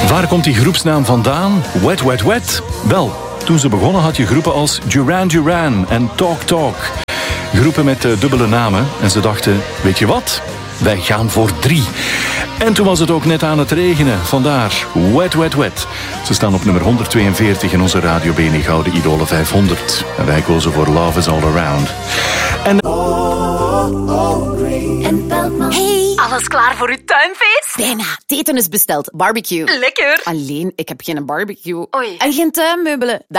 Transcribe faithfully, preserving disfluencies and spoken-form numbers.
Waar komt die groepsnaam vandaan? Wet, Wet, Wet? Wel, toen ze begonnen had je groepen als Duran Duran en Talk Talk. Groepen met uh, dubbele namen. En ze dachten, weet je wat? Wij gaan voor drie. En toen was het ook net aan het regenen. Vandaar Wet, Wet, Wet. Ze staan op nummer honderdtweeënveertig in onze Radio B N I Gouden Idolen vijfhonderd. En wij kozen voor Love is All Around. En... Hey, Alles klaar voor uw tuinfeest? bijna. Het eten is besteld. Barbecue. Lekker. Alleen, ik heb geen barbecue. Oei. En geen tuinmeubelen.